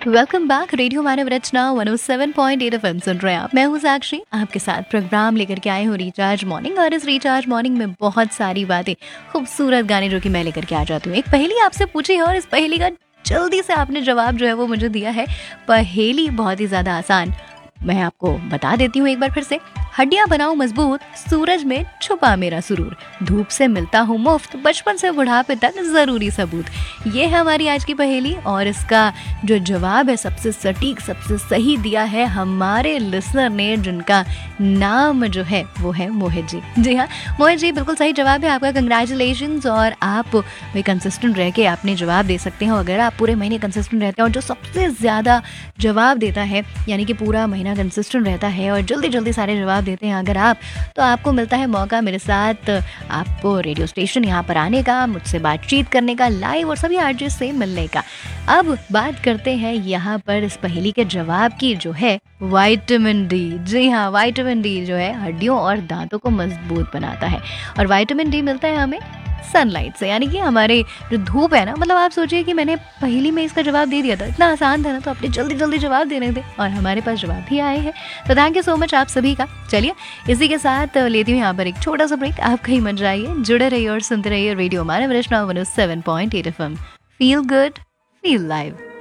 Welcome back. Radio मानव रचना 107.8 FM सुन रहे हैं आप। मैं हूँ साक्षी, आपके साथ प्रोग्राम लेकर के आई हूँ रिचार्ज मॉर्निंग। और इस रिचार्ज मॉर्निंग में बहुत सारी बातें, खूबसूरत गाने जो कि मैं लेकर के आ जाती हूँ। एक पहेली आपसे पूछी है और इस पहेली का जल्दी से आपने जवाब जो है वो मुझे दिया है। पहेली बहुत ही ज्यादा आसान, मैं आपको बता देती हूँ एक बार फिर से। हड्डियां बनाऊं मजबूत, सूरज में छुपा मेरा सुरूर, धूप से मिलता हूँ मुफ्त, बचपन से बुढ़ापे तक जरूरी सबूत। ये है हमारी आज की पहेली और इसका जो जवाब है सबसे सटीक, सबसे सही दिया है हमारे लिसनर ने, जिनका नाम जो है वो है मोहित जी। जी हाँ, मोहित जी बिल्कुल सही जवाब है आपका। कंग्रेचुलेशंस। और आप भी कंसिस्टेंट रह के आपने जवाब दे सकते हैं। अगर आप पूरे महीने कंसिस्टेंट रहते हैं और जो सबसे ज़्यादा जवाब देता है, यानी कि पूरा महीना कंसिस्टेंट रहता है और जल्दी जल्दी सारे जवाब देते हैं अगर आप, तो आपको मिलता है मौका मेरे साथ आपको रेडियो स्टेशन यहाँ पर आने का, मुझसे बातचीत करने का, लाइव और सभी आरजे से मिलने का। अब बात करते हैं यहाँ पर इस पहेली के जवाब की, जो है विटामिन डी। जी हाँ, विटामिन डी जो है हड्डियों और दांतों को मजबूत बनाता है। और विटामिन डी मिलता है हमें सनलाइट से, यानी कि हमारे जो धूप है ना। मतलब आप सोचिए कि मैंने पहली में इसका जवाब दे दिया था, इतना आसान था ना, तो आपने जल्दी जल्दी जवाब देने थे और हमारे पास जवाब भी आए हैं। तो थैंक यू सो मच आप सभी का। चलिए इसी के साथ लेती हूँ यहाँ पर एक छोटा सा ब्रेक। आप कहीं मत जाइए, जुड़े रहिए और सुनते रहिए रेडियो मानव रचना 107.8 FM. Feel good, feel live.